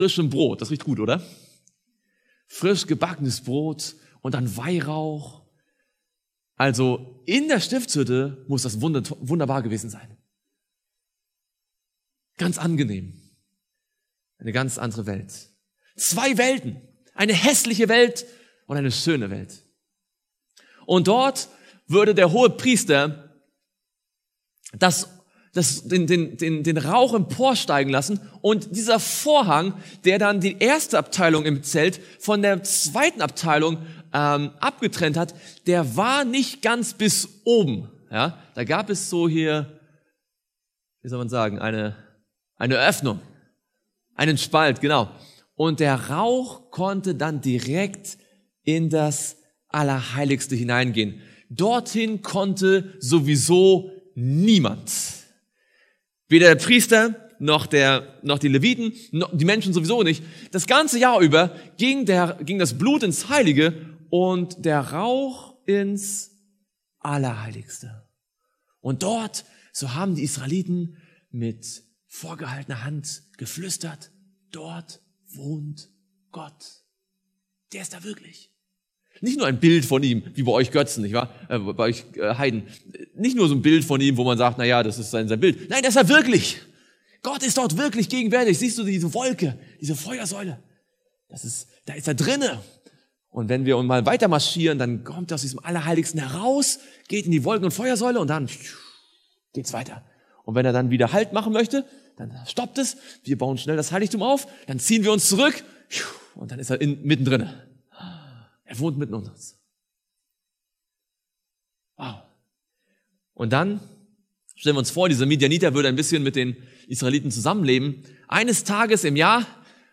frischem Brot. Das riecht gut, oder? Frisch gebackenes Brot und dann Weihrauch. Also in der Stiftshütte muss das wunderbar gewesen sein. Ganz angenehm. Eine ganz andere Welt. 2 Welten. Eine hässliche Welt und eine schöne Welt. Und dort würde der Hohepriester den Rauch emporsteigen lassen und dieser Vorhang, der dann die erste Abteilung im Zelt von der zweiten Abteilung abgetrennt hat, der war nicht ganz bis oben. Ja, da gab es so hier, wie soll man sagen, eine Öffnung, einen Spalt, genau. Und der Rauch konnte dann direkt in das Allerheiligste hineingehen. Dorthin konnte sowieso niemand. Weder der Priester, noch die Leviten, noch die Menschen sowieso nicht. Das ganze Jahr über ging das Blut ins Heilige und der Rauch ins Allerheiligste. Und dort, so haben die Israeliten mit vorgehaltener Hand geflüstert, dort wohnt Gott. Der ist da wirklich. Nicht nur ein Bild von ihm, wie bei euch Götzen, nicht wahr? Bei euch Heiden. Nicht nur so ein Bild von ihm, wo man sagt, na ja, das ist sein Bild. Nein, das ist er wirklich. Gott ist dort wirklich gegenwärtig. Siehst du diese Wolke, diese Feuersäule? Da ist er drinne. Und wenn wir mal weiter marschieren, dann kommt er aus diesem Allerheiligsten heraus, geht in die Wolken- und Feuersäule und dann geht's weiter. Und wenn er dann wieder Halt machen möchte, dann stoppt es. Wir bauen schnell das Heiligtum auf, dann ziehen wir uns zurück und dann ist er mittendrin. Er wohnt mitten unter uns. Wow. Und dann stellen wir uns vor, dieser Midianiter würde ein bisschen mit den Israeliten zusammenleben. Eines Tages im Jahr,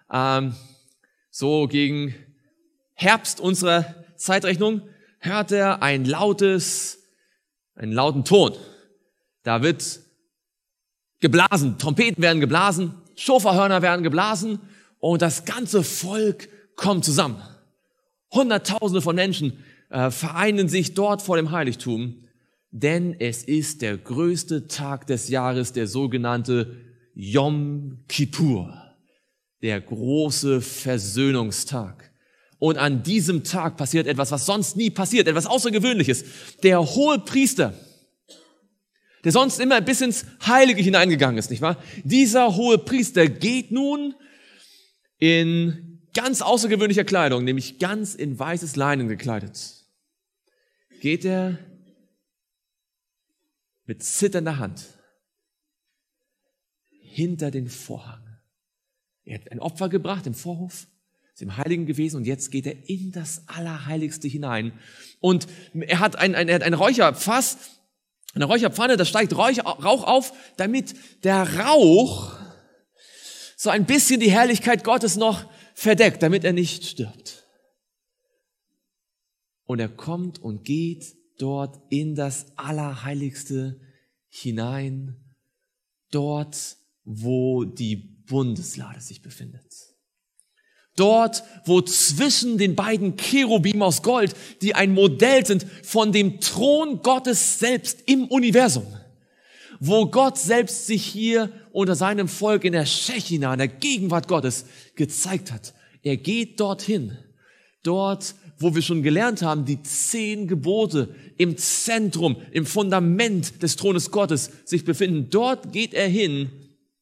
so gegen Herbst unserer Zeitrechnung, hört er einen lauten Ton. Da wird geblasen, Trompeten werden geblasen, Schoferhörner werden geblasen und das ganze Volk kommt zusammen. Hunderttausende von Menschen vereinen sich dort vor dem Heiligtum, denn es ist der größte Tag des Jahres, der sogenannte Yom Kippur, der große Versöhnungstag. Und an diesem Tag passiert etwas, was sonst nie passiert, etwas Außergewöhnliches. Der Hohepriester, der sonst immer bis ins Heilige hineingegangen ist, nicht wahr? Dieser Hohepriester geht nun in ganz außergewöhnlicher Kleidung, nämlich ganz in weißes Leinen gekleidet. Geht er mit zitternder Hand hinter den Vorhang. Er hat ein Opfer gebracht im Vorhof, ist im Heiligen gewesen und jetzt geht er in das Allerheiligste hinein. Und er hat ein Räucherfass, eine Räucherpfanne, da steigt Rauch auf, damit der Rauch so ein bisschen die Herrlichkeit Gottes noch verdeckt, damit er nicht stirbt. Und er kommt und geht dort in das Allerheiligste hinein, dort, wo die Bundeslade sich befindet. Dort, wo zwischen den beiden Cherubim aus Gold, die ein Modell sind von dem Thron Gottes selbst im Universum, wo Gott selbst sich hier unter seinem Volk in der Schechina, in der Gegenwart Gottes gezeigt hat. Er geht dorthin, dort, wo wir schon gelernt haben, die 10 Gebote im Zentrum, im Fundament des Thrones Gottes sich befinden. Dort geht er hin,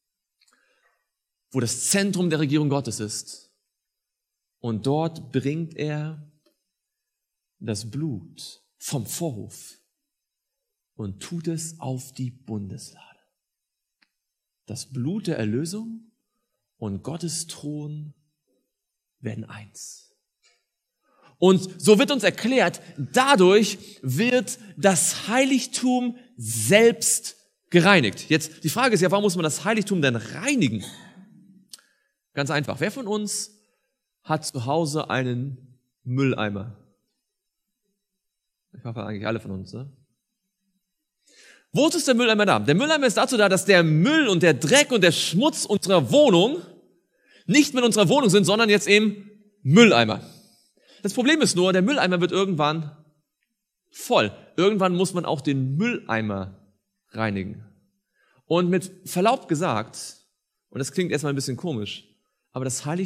wo das Zentrum der Regierung Gottes ist. Und dort bringt er das Blut vom Vorhof und tut es auf die Bundeslade. Das Blut der Erlösung und Gottes Thron werden eins. Und so wird uns erklärt, dadurch wird das Heiligtum selbst gereinigt. Jetzt, die Frage ist ja, warum muss man das Heiligtum denn reinigen? Ganz einfach. Wer von uns hat zu Hause einen Mülleimer? Ich hoffe eigentlich alle von uns, ne? Wozu ist der Mülleimer da? Der Mülleimer ist dazu da, dass der Müll und der Dreck und der Schmutz unserer Wohnung nicht mehr in unserer Wohnung sind, sondern jetzt im Mülleimer. Das Problem ist nur, der Mülleimer wird irgendwann voll. Irgendwann muss man auch den Mülleimer reinigen. Und mit Verlaub gesagt, und das klingt erstmal ein bisschen komisch, aber das Heiligtum